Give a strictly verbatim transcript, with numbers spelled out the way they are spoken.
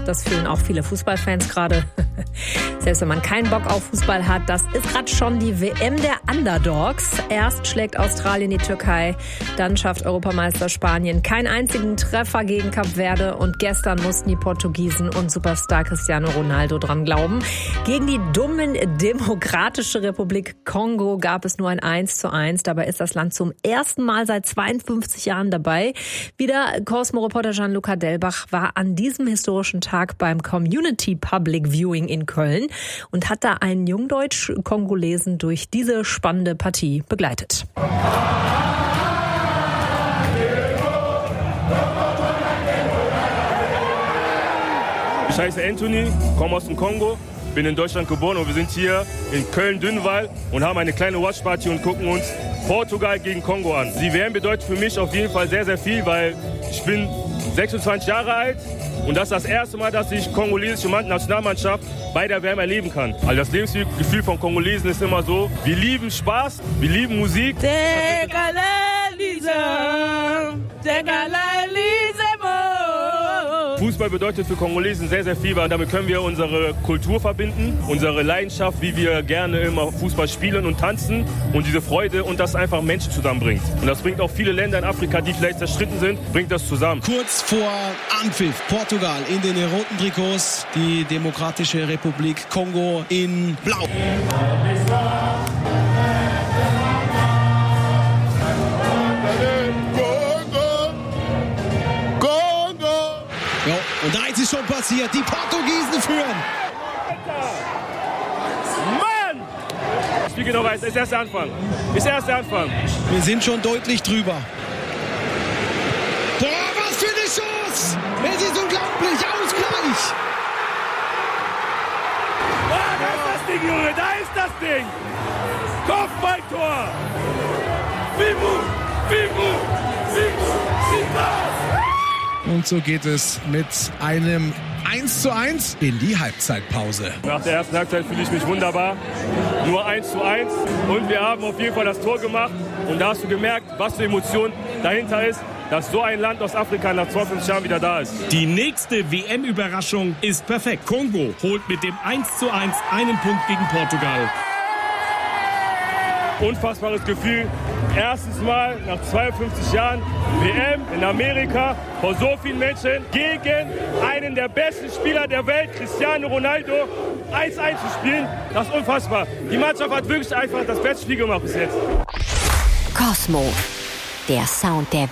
das fühlen auch viele Fußballfans gerade. Selbst wenn man keinen Bock auf Fußball hat, das ist gerade schon die W M der Underdogs. Erst schlägt Australien die Türkei, dann schafft Europameister Spanien keinen einzigen Treffer gegen Kap Verde und gestern mussten die Portugiesen und Superstar Cristiano Ronaldo dran glauben. Gegen die dummen Demokratische Republik Kongo gab es nur ein eins zu eins. Dabei ist das Land zum ersten Mal seit zweiundfünfzig Jahren dabei. Wieder Cosmo-Reporter Gianluca Delbach war an diesem historischen Tag beim Community Public Viewing in Köln und hat da einen Jungdeutsch-Kongolesen durch diese spannende Partie begleitet. Ich heiße Anthony, komme aus dem Kongo, bin in Deutschland geboren und wir sind hier in Köln-Dünnwall und haben eine kleine Watchparty und gucken uns Portugal gegen Kongo an. Die W M bedeutet für mich auf jeden Fall sehr, sehr viel, weil ich bin sechsundzwanzig Jahre alt und das ist das erste Mal, dass ich kongolesische Nationalmannschaft bei der W M erleben kann. Also das Lebensgefühl von Kongolesen ist immer so, wir lieben Spaß, wir lieben Musik. Fußball bedeutet für Kongolesen sehr, sehr viel, weil damit können wir unsere Kultur verbinden, unsere Leidenschaft, wie wir gerne immer Fußball spielen und tanzen und diese Freude und das einfach Menschen zusammenbringt. Und das bringt auch viele Länder in Afrika, die vielleicht zerstritten sind, bringt das zusammen. Kurz vor Anpfiff Portugal in den roten Trikots, die Demokratische Republik Kongo in Blau. Ja, und da ist es schon passiert. Die Portugiesen führen. Mann! Das Spiel genau weiß, ist erst der Anfang. Ist erst der Anfang. Wir sind schon deutlich drüber. Boah, was für eine Chance! Es ist unglaublich. Ausgleich. Ah, da ist das Ding, Junge. Da ist das Ding. Kopfballtor. Vivu, Vivu, Vivu, Vivu. Und so geht es mit einem eins zu eins in die Halbzeitpause. Nach der ersten Halbzeit fühle ich mich wunderbar. Nur eins zu eins. Und wir haben auf jeden Fall das Tor gemacht. Und da hast du gemerkt, was für Emotion dahinter ist, dass so ein Land aus Afrika nach zweiundfünfzig Jahren wieder da ist. Die nächste W M-Überraschung ist perfekt. Kongo holt mit dem eins zu eins einen Punkt gegen Portugal. Unfassbares Gefühl. Erstes Mal nach zweiundfünfzig Jahren W M in Amerika vor so vielen Menschen gegen einen der besten Spieler der Welt, Cristiano Ronaldo, eins eins zu spielen. Das ist unfassbar. Die Mannschaft hat wirklich einfach das beste Spiel gemacht bis jetzt. Cosmo, der Sound der